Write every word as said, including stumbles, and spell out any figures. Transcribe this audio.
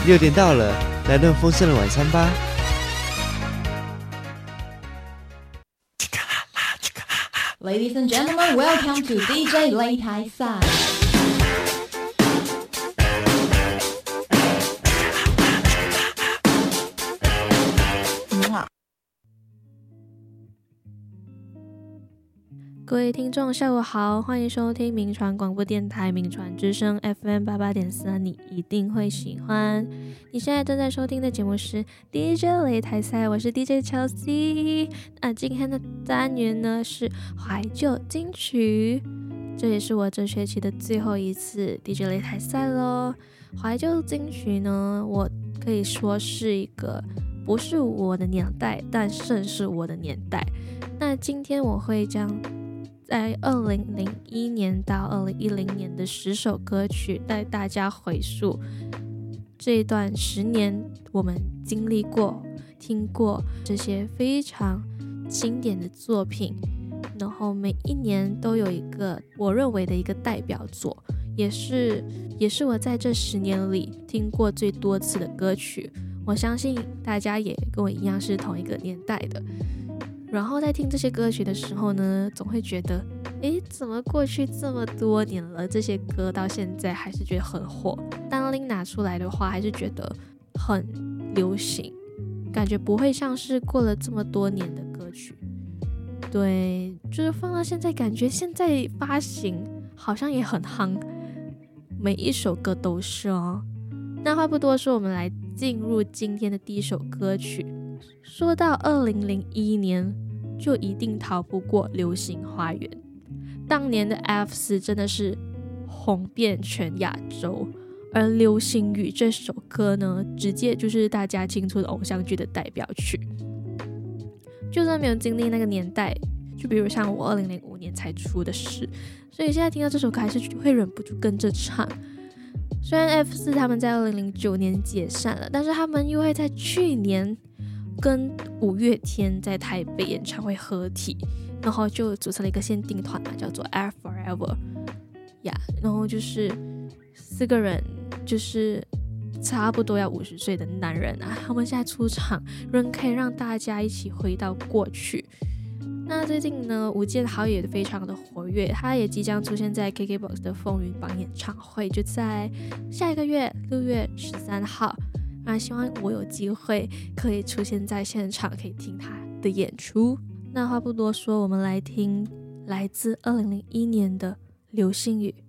六点到了，来顿丰盛的晚餐吧。 Ladies and gentlemen, welcome to D J 擂台赛。 各位听众下午好，欢迎收听民传广播电台民传之声 F M 八八点四，你一定会喜欢。你现在正在收听的节目是 D J 擂台赛，我是 D J Chelsea。那今天的单元呢是怀旧金曲，这也是我这学期的最后一次 D J 擂台赛咯。怀旧金曲呢，我可以说是一个不是我的年代，但胜是我的年代。那今天我会将在二零零一年到二零一零年的十首歌曲带大家回溯这一段十年我们经历过听过这些非常经典的作品，然后每一年都有一个我认为的一个代表作，也是也是我在这十年里听过最多次的歌曲。我相信大家也跟我一样是同一个年代的，然后在听这些歌曲的时候呢，总会觉得诶，怎么过去这么多年了，这些歌到现在还是觉得很火，当拎拿出来的话还是觉得很流行，感觉不会像是过了这么多年的歌曲。对，就是放到现在感觉现在发行好像也很夯，每一首歌都是哦。那话不多说，我们来进入今天的第一首歌曲。说到二零零一年，就一定逃不过流星花园。当年的 F 四 真的是红遍全亚洲，而流星雨这首歌呢，直接就是大家青春偶像剧的代表曲。就算没有经历那个年代，就比如像我二零零五年才出的事，所以现在听到这首歌还是会忍不住跟着唱。虽然 F 四 他们在二零零九年解散了，但是他们又会在去年跟五月天在台北演唱会合体，然后就组成了一个限定团嘛，叫做 Air Forever 呀、yeah, 然后就是四个人，就是差不多要五十岁的男人啊，他们现在出场仍可以让大家一起回到过去。那最近呢，吴建豪也非常的活跃，他也即将出现在 K K B O X 的风云榜演唱会，就在下一个月六月十三号。那希望我有机会可以出现在现场，可以听他的演出。那话不多说，我们来听来自二零零一年的流星雨。